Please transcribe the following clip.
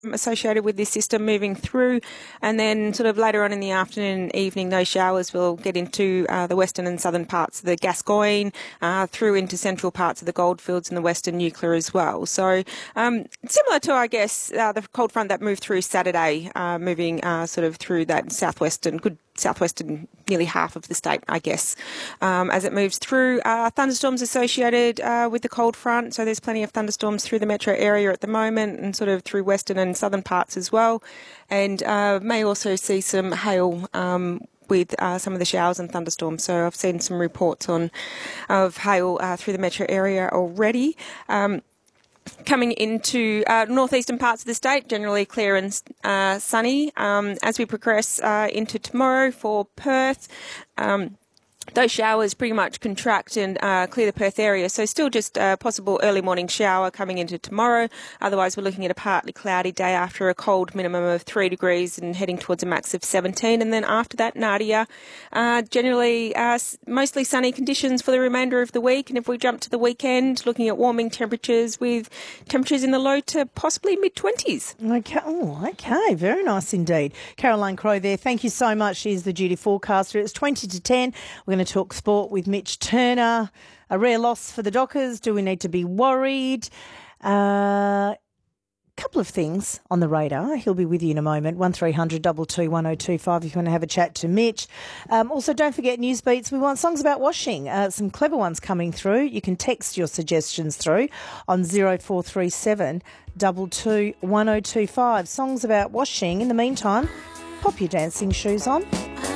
associated with this system moving through, and then sort of later on in the afternoon and evening, those showers will get into the western and southern parts of the Gascoyne, through into central parts of the Goldfields and the Western Nuclear as well. So similar to, I guess, the cold front that moved through Saturday, moving sort of through that southwestern, nearly half of the state, I guess, as it moves through. Thunderstorms associated with the cold front, so there's plenty of thunderstorms through the metro area at the moment and sort of through western and southern parts as well, and may also see some hail with some of the showers and thunderstorms. So I've seen some reports of hail through the metro area already. Coming into northeastern parts of the state, generally clear and sunny. As we progress into tomorrow for Perth, those showers pretty much contract and clear the Perth area. So still just a possible early morning shower coming into tomorrow. Otherwise, we're looking at a partly cloudy day after a cold minimum of 3 degrees and heading towards a max of 17. And then after that, Nadia, generally mostly sunny conditions for the remainder of the week. And if we jump to the weekend, looking at warming temperatures with temperatures in the low to possibly mid-20s. Okay. Very nice indeed. Caroline Crowe there. Thank you so much. She's the duty forecaster. It's 20 to 10. We're going to talk sport with Mitch Turner. A rare loss for the Dockers. Do we need to be worried? Couple of things on the radar. He'll be with you in a moment. 1300 22 1025 if you want to have a chat to Mitch. Also, don't forget News Beats. We want songs about washing. Some clever ones coming through. You can text your suggestions through on 0437 22 1025. Songs about washing. In the meantime, pop your dancing shoes on.